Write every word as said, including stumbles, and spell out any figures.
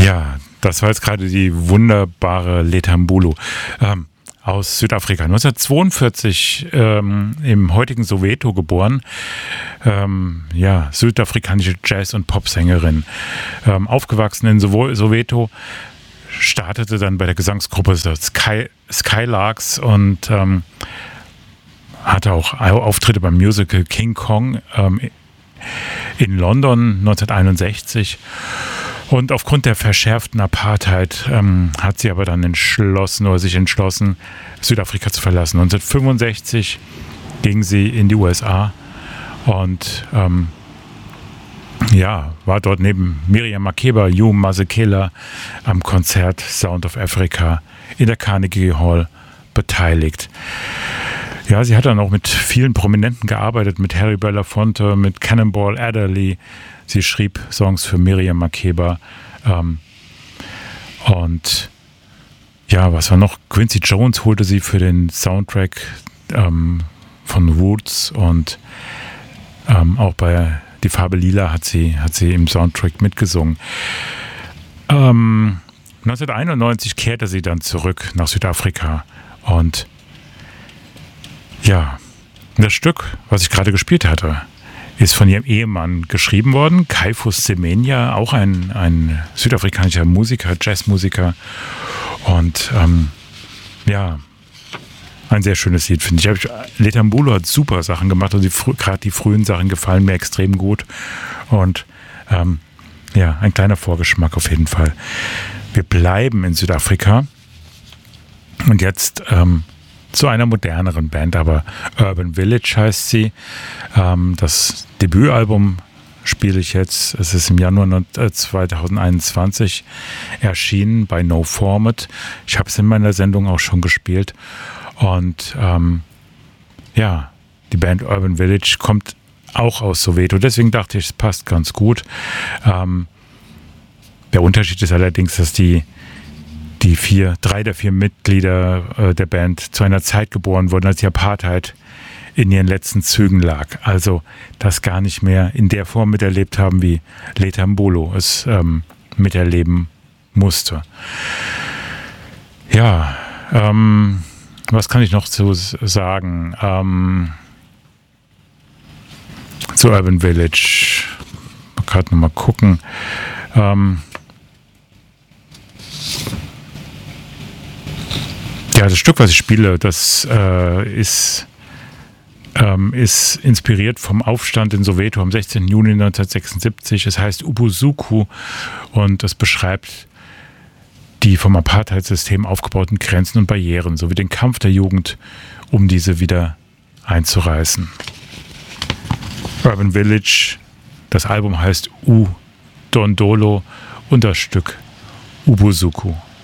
Ja, das war jetzt gerade die wunderbare Letambulu ähm, aus Südafrika. neunzehnhundertzweiundvierzig ähm, im heutigen Soweto geboren. Ähm, ja, südafrikanische Jazz- und Popsängerin. Ähm, aufgewachsen in Sow- Soweto, startete dann bei der Gesangsgruppe Sky, Skylarks und ähm, hatte auch Auftritte beim Musical King Kong ähm, in London neunzehnhunderteinundsechzig. Und aufgrund der verschärften Apartheid ähm, hat sie aber dann entschlossen oder sich entschlossen, Südafrika zu verlassen. neunzehnhundertfünfundsechzig ging sie in die U S A und ähm, ja, war dort neben Miriam Makeba, Hugh Masekela am Konzert Sound of Africa in der Carnegie Hall beteiligt. Ja, sie hat dann auch mit vielen Prominenten gearbeitet, mit Harry Belafonte, mit Cannonball Adderley. Sie schrieb Songs für Miriam Makeba. Ähm, und ja, was war noch? Quincy Jones holte sie für den Soundtrack ähm, von Roots und ähm, auch bei Die Farbe Lila hat sie, hat sie im Soundtrack mitgesungen. Ähm, neunzehnhunderteinundneunzig kehrte sie dann zurück nach Südafrika und ja, das Stück, was ich gerade gespielt hatte, ist von ihrem Ehemann geschrieben worden, Kaifus Semenya, auch ein, ein südafrikanischer Musiker, Jazzmusiker. Und ähm, ja, ein sehr schönes Lied, finde ich. Letambulu hat super Sachen gemacht und also gerade die frühen Sachen gefallen mir extrem gut. Und ähm, ja, ein kleiner Vorgeschmack auf jeden Fall. Wir bleiben in Südafrika und jetzt ähm, zu einer moderneren Band, aber Urban Village heißt sie. Ähm, das Debütalbum spiele ich jetzt. Es ist im Januar zweitausendeinundzwanzig erschienen bei No Format. Ich habe es in meiner Sendung auch schon gespielt. Und ähm, ja, die Band Urban Village kommt auch aus Soweto. Deswegen dachte ich, es passt ganz gut. Ähm, der Unterschied ist allerdings, dass die Die vier, drei der vier Mitglieder äh, der Band zu einer Zeit geboren wurden, als die Apartheid in ihren letzten Zügen lag. Also das gar nicht mehr in der Form miterlebt haben, wie Letambulu es ähm, miterleben musste. Ja, ähm, was kann ich noch zu sagen? Ähm, zu Urban Village. Gerade nochmal gucken. Ähm, Ja, das Stück, was ich spiele, das äh, ist, ähm, ist inspiriert vom Aufstand in Soweto am sechzehnten Juni neunzehnhundertsechsundsiebzig. Es heißt Ubusuku und es beschreibt die vom Apartheid-System aufgebauten Grenzen und Barrieren sowie den Kampf der Jugend, um diese wieder einzureißen. Urban Village, das Album heißt U Dondolo und das Stück Ubusuku.